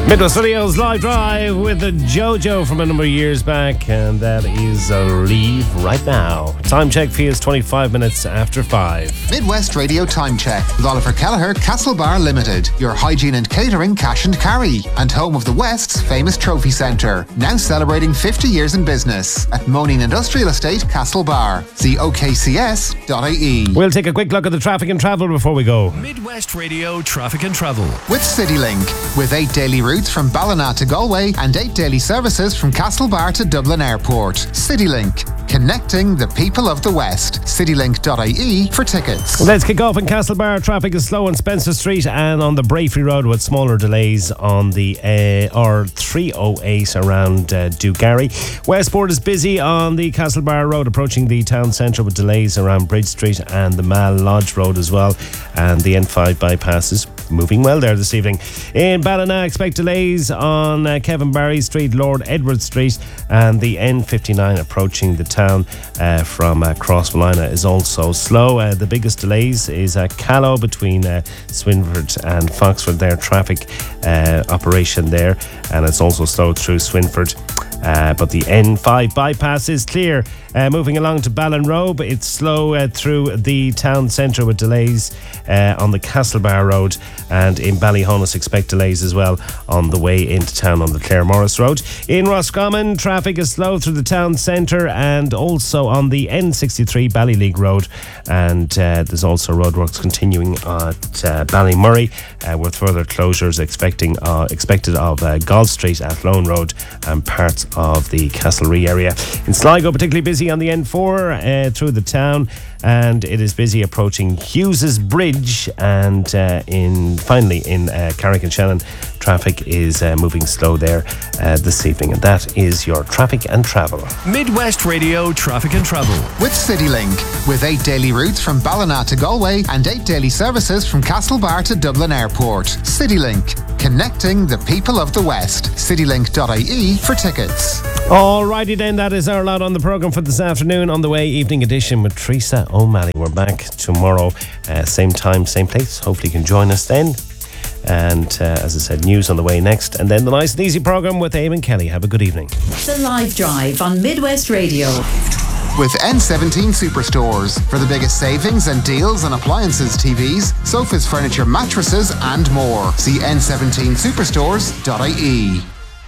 Midwest Radio's Live Drive with the JoJo from a number of years back, and that is a leave right now. Time check for you is 25 minutes after 5. Midwest Radio Time Check with Oliver Kelleher, Castlebar Limited, your hygiene and catering cash and carry, and home of the West's famous trophy centre, now celebrating 50 years in business at Moaning Industrial Estate, Castlebar. See okcs.ie. We'll take a quick look at the traffic and travel before we go. Midwest Radio Traffic and Travel with CityLink, with 8 daily routes from Ballina to Galway and 8 daily services from Castlebar to Dublin Airport. CityLink, connecting the people of the West. CityLink.ie for tickets. Let's kick off in Castlebar. Traffic is slow on Spencer Street and on the Bravery Road, with smaller delays on the R308 around Dugary. Westport is busy on the Castlebar Road approaching the town centre, with delays around Bridge Street and the Mal Lodge Road as well. And the N5 bypass is moving well there this evening. In Ballina, expect delays on Kevin Barry Street, Lord Edward Street, and the N59 approaching the town from Crossmolina is also slow. The biggest delays is at Callow between Swinford and Foxford. Their traffic operation there, and it's also slow through Swinford. But the N5 bypass is clear. Moving along to Ballinrobe, it's slow through the town centre with delays on the Castlebar Road, and in Ballyhonus expect delays as well on the way into town on the Clare Morris Road. In Roscommon, traffic is slow through the town centre and also on the N63 Ballyleague Road, and there's also roadworks continuing at Ballymurray with further closures expected of Gall Street, Athlone Road, and parts of the Castlerea area. In Sligo, particularly busy on the N4 through the town, and it is busy approaching Hughes's Bridge, and finally in Carrick-on-Shannon, traffic is moving slow there this evening. And that is your traffic and travel. Midwest Radio Traffic and Travel with CityLink, with 8 daily routes from Ballina to Galway and 8 daily services from Castlebar to Dublin Airport. CityLink, connecting the people of the West. CityLink.ie for tickets. Alrighty then, that is our lot on the programme for this afternoon. On the way, evening edition with Teresa O'Malley. We're back tomorrow, same time, same place. Hopefully you can join us then. And as I said, news on the way next, and then the nice and easy programme with Eamon Kelly. Have a good evening. The Live Drive on Midwest Radio with N17 Superstores for the biggest savings and deals on appliances, TVs, sofas, furniture, mattresses and more. See n17superstores.ie.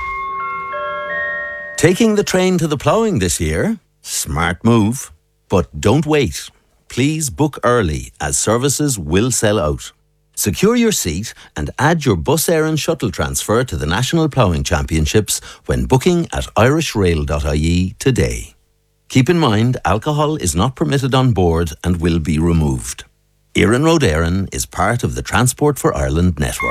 Taking the train to the ploughing this year? Smart move. But don't wait. Please book early, as services will sell out. Secure your seat and add your Bus Air and Shuttle transfer to the National Ploughing Championships when booking at irishrail.ie today. Keep in mind, alcohol is not permitted on board and will be removed. Éireann Road Éireann is part of the Transport for Ireland network.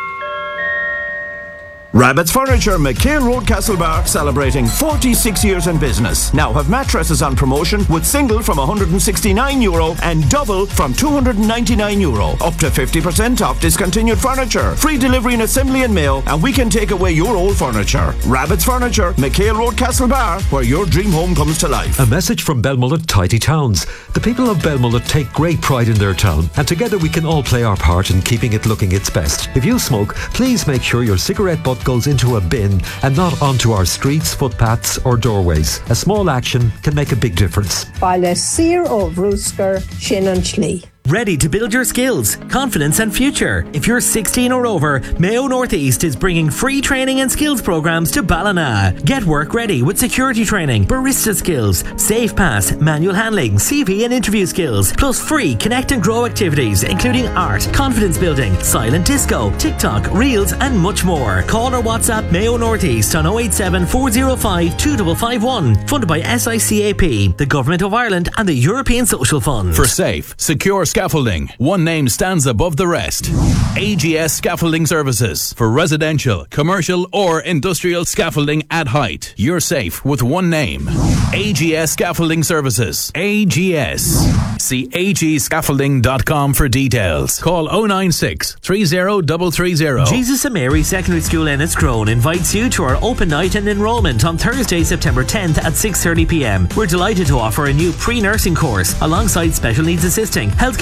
Rabbit's Furniture, McHale Road, Castlebar, celebrating 46 years in business. Now have mattresses on promotion with single from €169 and double from €299. Up to 50% off discontinued furniture. Free delivery and assembly and mail, and we can take away your old furniture. Rabbit's Furniture, McHale Road, Castlebar, where your dream home comes to life. A message from Belmullet Tidy Towns. The people of Belmullet take great pride in their town, and together we can all play our part in keeping it looking its best. If you smoke, please make sure your cigarette butt goes into a bin and not onto our streets, footpaths or doorways. A small action can make a big difference. Baile Sir ó Brúscar Sin an Slí. Ready to build your skills, confidence and future? If you're 16 or over, Mayo Northeast is bringing free training and skills programs to Ballina. Get work ready with security training, barista skills, safe pass, manual handling, CV and interview skills, plus free connect and grow activities including art, confidence building, silent disco, TikTok, reels and much more. Call or WhatsApp Mayo Northeast on 087 405 2551. Funded by SICAP, the Government of Ireland and the European Social Fund. For safe, secure scaffolding, one name stands above the rest. AGS Scaffolding Services. For residential, commercial or industrial scaffolding at height. You're safe with one name. AGS Scaffolding Services. AGS. See agscaffolding.com for details. Call 096 30330. Jesus and Mary Secondary School Enniscrone invites you to our open night and enrolment on Thursday, September 10th at 6:30 p.m. We're delighted to offer a new pre-nursing course alongside special needs assisting, healthcare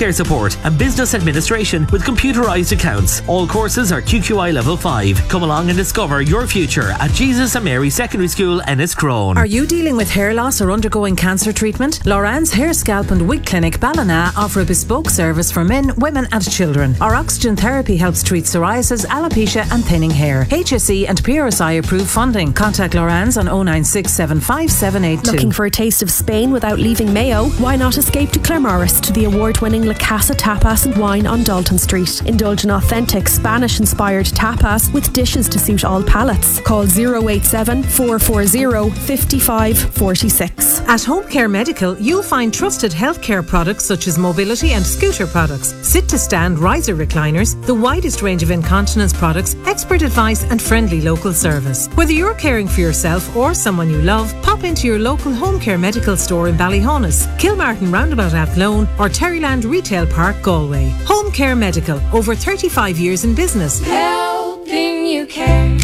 healthcare support and business administration with computerised accounts. All courses are QQI Level 5. Come along and discover your future at Jesus and Mary Secondary School, Enniscrone. Are you dealing with hair loss or undergoing cancer treatment? Loran's Hair, Scalp and Wig Clinic, Ballina, offer a bespoke service for men, women and children. Our oxygen therapy helps treat psoriasis, alopecia and thinning hair. HSE and PRSI approved funding. Contact Loran's on 096 75 782. Looking for a taste of Spain without leaving Mayo? Why not escape to Claremorris to the award-winning La Casa Tapas and Wine on Dalton Street. Indulge in authentic Spanish-inspired tapas with dishes to suit all palates. Call 087 440 5546. At Home Care Medical, you'll find trusted healthcare products such as mobility and scooter products, sit-to-stand riser recliners, the widest range of incontinence products, expert advice and friendly local service. Whether you're caring for yourself or someone you love, pop into your local Home Care Medical store in Ballyhonus, Kilmartin Roundabout Athlone or Terryland Retail Park, Galway. Home Care Medical, over 35 years in business. Helping you care.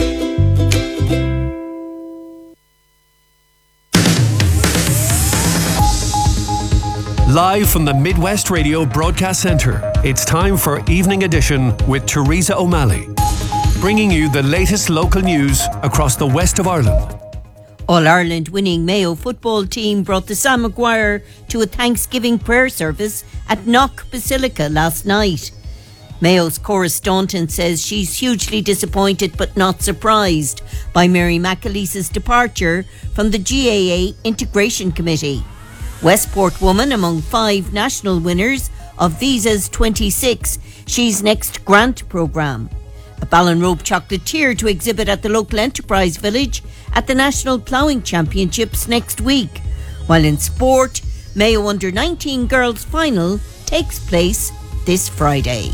Live from the Midwest Radio Broadcast Centre, it's time for Evening Edition with Teresa O'Malley, bringing you the latest local news across the west of Ireland. All-Ireland winning Mayo football team brought the Sam Maguire to a Thanksgiving prayer service at Knock Basilica last night. Mayo's Cora Staunton says she's hugely disappointed but not surprised by Mary McAleese's departure from the GAA Integration Committee. Westport woman among 5 national winners of Visa's 26 She's Next grant programme. A Ballinrobe chocolatier to exhibit at the local enterprise village at the National Ploughing Championships next week. While in sport, Mayo Under-19 girls final takes place this Friday.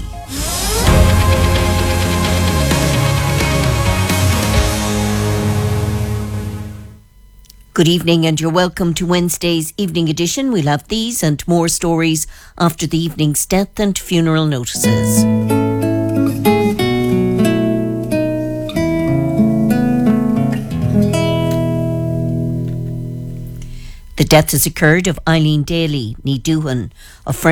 Good evening and you're welcome to Wednesday's Evening Edition. We'll have these and more stories after the evening's death and funeral notices. The death has occurred of Eileen Daly, ní Doohan, of